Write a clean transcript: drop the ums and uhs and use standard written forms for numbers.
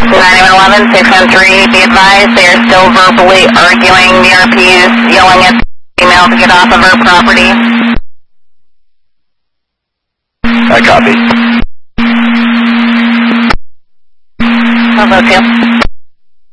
911, 613, be advised they are still verbally arguing. The RP is yelling at the female to get off of her property. I copy. Bravo 2.